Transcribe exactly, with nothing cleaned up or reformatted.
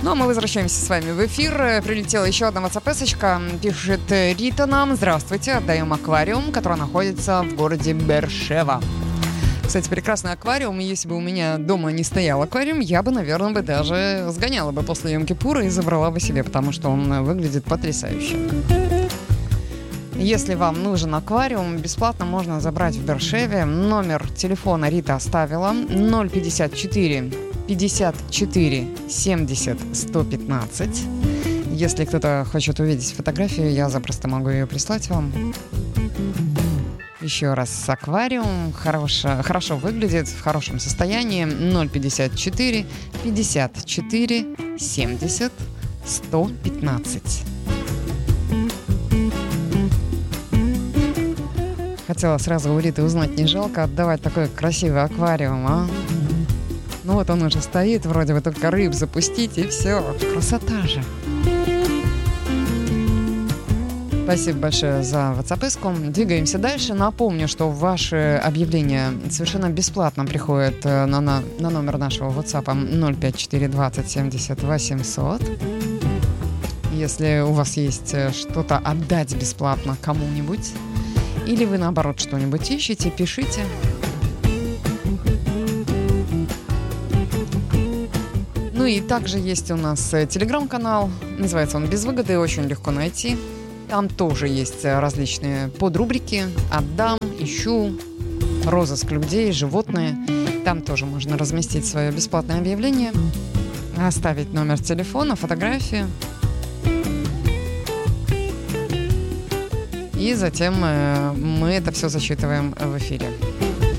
Ну, а мы возвращаемся с вами в эфир. Прилетела еще одна ватсап-эсочка. Пишет Рита нам: здравствуйте, отдаем аквариум, который находится в городе Бершева. Кстати, прекрасный аквариум. Если бы у меня дома не стоял аквариум, я бы, наверное, бы даже сгоняла бы после Йом-Кипура и забрала бы себе, потому что он выглядит потрясающе. Если вам нужен аквариум, бесплатно можно забрать в Бершеве. Номер телефона Рита оставила: ноль пятьдесят четыре пятьдесят четыре семьдесят сто пятнадцать. Если кто-то хочет увидеть фотографию, я запросто могу ее прислать вам. Еще раз, аквариум хорошо, хорошо выглядит, в хорошем состоянии. ноль пятьдесят четыре пятьдесят четыре семьдесят сто пятнадцать. Хотела сразу у Риты узнать, не жалко отдавать такой красивый аквариум, а? Ну вот он уже стоит, вроде бы только рыб запустить, и все. Красота же. Спасибо большое за ватсап-эску. Двигаемся дальше. Напомню, что ваши объявления совершенно бесплатно приходят на, на, на номер нашего ватсапа ноль пять четыре двадцать семьдесят восемьсот. Если у вас есть что-то отдать бесплатно кому-нибудь, или вы, наоборот, что-нибудь ищете, пишите. Ну и также есть у нас телеграм-канал. Называется он «Без выгоды», очень легко найти. Там тоже есть различные подрубрики: «Отдам», «Ищу», «Розыск людей», «Животные». Там тоже можно разместить свое бесплатное объявление, оставить номер телефона, фотографию. И затем мы это все зачитываем в эфире.